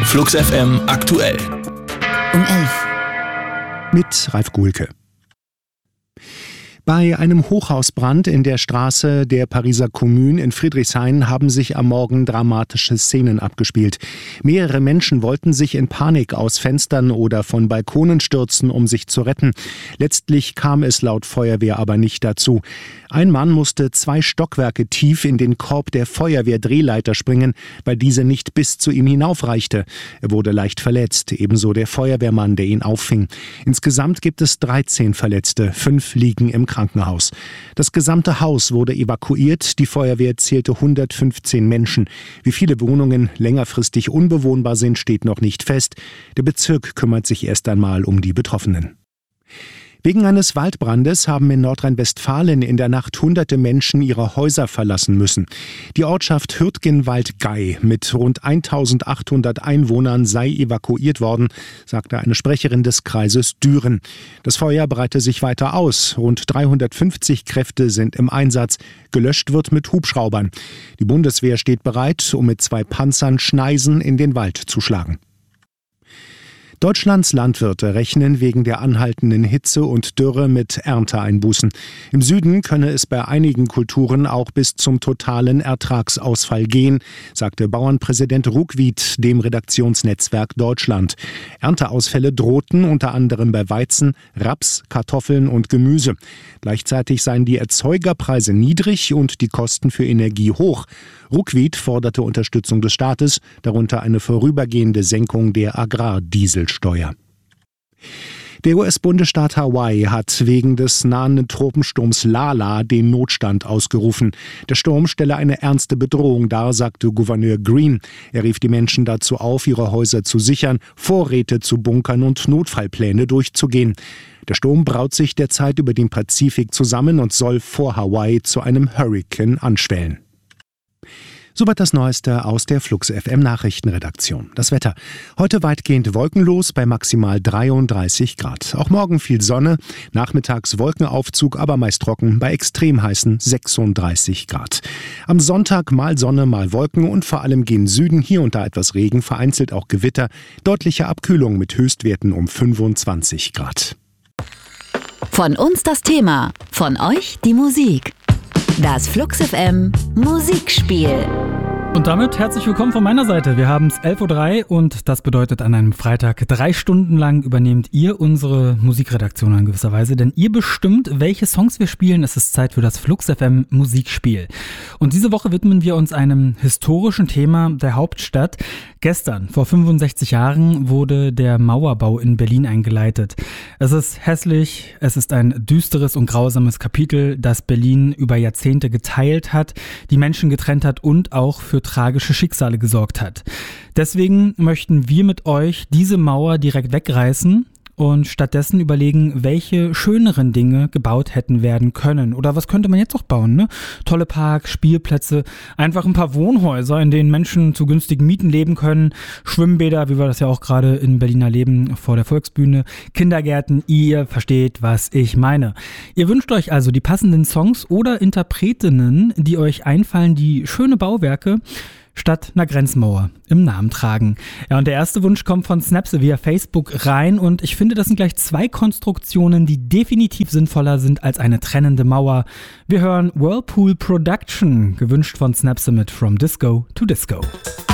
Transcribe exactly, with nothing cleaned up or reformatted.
Flux F M aktuell. Um elf. Mit Ralf Guhlke. Bei einem Hochhausbrand in der Straße der Pariser Kommune in Friedrichshain haben sich am Morgen dramatische Szenen abgespielt. Mehrere Menschen wollten sich in Panik aus Fenstern oder von Balkonen stürzen, um sich zu retten. Letztlich kam es laut Feuerwehr aber nicht dazu. Ein Mann musste zwei Stockwerke tief in den Korb der Feuerwehrdrehleiter springen, weil diese nicht bis zu ihm hinaufreichte. Er wurde leicht verletzt, ebenso der Feuerwehrmann, der ihn auffing. Insgesamt gibt es dreizehn Verletzte, fünf liegen im Krankenhaus. Das gesamte Haus wurde evakuiert, die Feuerwehr zählte hundertfünfzehn Menschen. Wie viele Wohnungen längerfristig unbewohnbar sind, steht noch nicht fest. Der Bezirk kümmert sich erst einmal um die Betroffenen. Wegen eines Waldbrandes haben in Nordrhein-Westfalen in der Nacht hunderte Menschen ihre Häuser verlassen müssen. Die Ortschaft Hürtgenwald-Gei mit rund eintausendachthundert Einwohnern sei evakuiert worden, sagte eine Sprecherin des Kreises Düren. Das Feuer breite sich weiter aus. Rund dreihundertfünfzig Kräfte sind im Einsatz. Gelöscht wird mit Hubschraubern. Die Bundeswehr steht bereit, um mit zwei Panzern Schneisen in den Wald zu schlagen. Deutschlands Landwirte rechnen wegen der anhaltenden Hitze und Dürre mit Ernteeinbußen. Im Süden könne es bei einigen Kulturen auch bis zum totalen Ertragsausfall gehen, sagte Bauernpräsident Ruckwied dem Redaktionsnetzwerk Deutschland. Ernteausfälle drohten unter anderem bei Weizen, Raps, Kartoffeln und Gemüse. Gleichzeitig seien die Erzeugerpreise niedrig und die Kosten für Energie hoch. Ruckwied forderte Unterstützung des Staates, darunter eine vorübergehende Senkung der Agrardieselsteuer. Der U S-Bundesstaat Hawaii hat wegen des nahenden Tropensturms Lala den Notstand ausgerufen. Der Sturm stelle eine ernste Bedrohung dar, sagte Gouverneur Green. Er rief die Menschen dazu auf, ihre Häuser zu sichern, Vorräte zu bunkern und Notfallpläne durchzugehen. Der Sturm braut sich derzeit über den Pazifik zusammen und soll vor Hawaii zu einem Hurrikan anschwellen. Soweit das Neueste aus der Flux F M Nachrichtenredaktion. Das Wetter. Heute weitgehend wolkenlos bei maximal dreiunddreißig Grad. Auch morgen viel Sonne, nachmittags Wolkenaufzug, aber meist trocken bei extrem heißen sechsunddreißig Grad. Am Sonntag mal Sonne, mal Wolken und vor allem gegen Süden hier und da etwas Regen, vereinzelt auch Gewitter. Deutliche Abkühlung mit Höchstwerten um fünfundzwanzig Grad. Von uns das Thema, von euch die Musik. Das Flux F M Musikspiel. Und damit herzlich willkommen von meiner Seite. Wir haben es elf Uhr drei und das bedeutet, an einem Freitag drei Stunden lang übernehmt ihr unsere Musikredaktion in gewisser Weise, denn ihr bestimmt, welche Songs wir spielen. Es ist Zeit für das Flux F M Musikspiel. Und diese Woche widmen wir uns einem historischen Thema der Hauptstadt. Gestern, vor fünfundsechzig Jahren, wurde der Mauerbau in Berlin eingeleitet. Es ist hässlich, es ist ein düsteres und grausames Kapitel, das Berlin über Jahrzehnte geteilt hat, die Menschen getrennt hat und auch für tragische Schicksale gesorgt hat. Deswegen möchten wir mit euch diese Mauer direkt wegreißen und stattdessen überlegen, welche schöneren Dinge gebaut hätten werden können. Oder was könnte man jetzt noch bauen, ne? Tolle Parks, Spielplätze, einfach ein paar Wohnhäuser, in denen Menschen zu günstigen Mieten leben können, Schwimmbäder, wie wir das ja auch gerade in Berliner leben, vor der Volksbühne, Kindergärten, ihr versteht, was ich meine. Ihr wünscht euch also die passenden Songs oder Interpretinnen, die euch einfallen, die schöne Bauwerke statt einer Grenzmauer im Namen tragen. Ja, und der erste Wunsch kommt von Snapse via Facebook rein und ich finde, das sind gleich zwei Konstruktionen, die definitiv sinnvoller sind als eine trennende Mauer. Wir hören Whirlpool Production, gewünscht von Snapse mit From Disco to Disco.